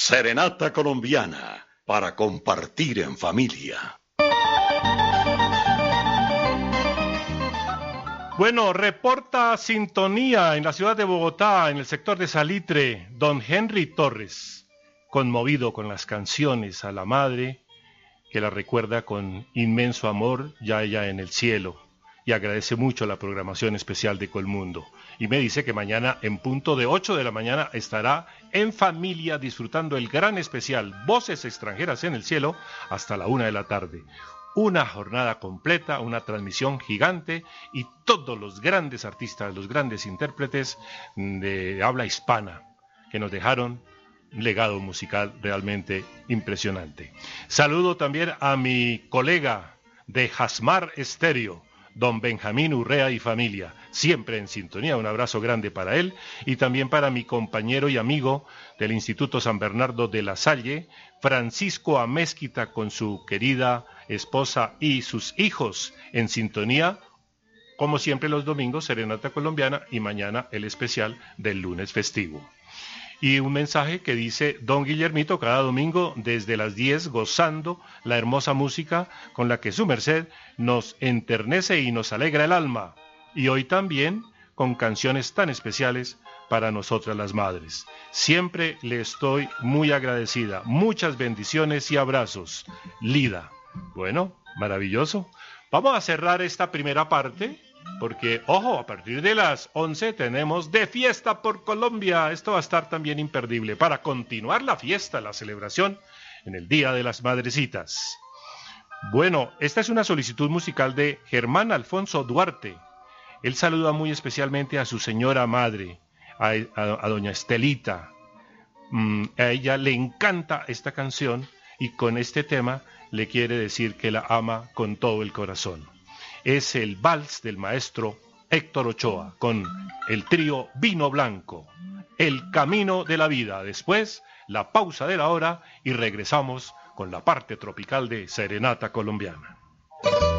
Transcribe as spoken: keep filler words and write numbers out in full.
Serenata colombiana, para compartir en familia. Bueno, reporta sintonía en la ciudad de Bogotá, en el sector de Salitre, don Henry Torres, conmovido con las canciones a la madre, que la recuerda con inmenso amor, ya ella en el cielo, y agradece mucho la programación especial de Colmundo. Y me dice que mañana, en punto de ocho de la mañana, estará en familia disfrutando el gran especial Voces Extranjeras en el Cielo hasta la una de la tarde. Una jornada completa, una transmisión gigante y todos los grandes artistas, los grandes intérpretes de habla hispana que nos dejaron un legado musical realmente impresionante. Saludo también a mi colega de Jasmar Estéreo, don Benjamín Urrea y familia, siempre en sintonía. Un abrazo grande para él y también para mi compañero y amigo del Instituto San Bernardo de la Salle, Francisco Amezquita, con su querida esposa y sus hijos en sintonía, como siempre los domingos, Serenata Colombiana, y mañana el especial del lunes festivo. Y un mensaje que dice don Guillermito, cada domingo desde las diez, gozando la hermosa música con la que su merced nos enternece y nos alegra el alma. Y hoy también con canciones tan especiales para nosotras las madres. Siempre le estoy muy agradecida. Muchas bendiciones y abrazos. Lida. Bueno, maravilloso. Vamos a cerrar esta primera parte, porque, ojo, a partir de las once tenemos De Fiesta por Colombia. Esto va a estar también imperdible para continuar la fiesta, la celebración en el Día de las Madrecitas. Bueno, esta es una solicitud musical de Germán Alfonso Duarte. Él saluda muy especialmente a su señora madre, a, a, a doña Estelita. Mm, a ella le encanta esta canción y con este tema le quiere decir que la ama con todo el corazón. Es el vals del maestro Héctor Ochoa con el trío Vino Blanco, El Camino de la Vida. Después, la pausa de la hora y regresamos con la parte tropical de Serenata Colombiana.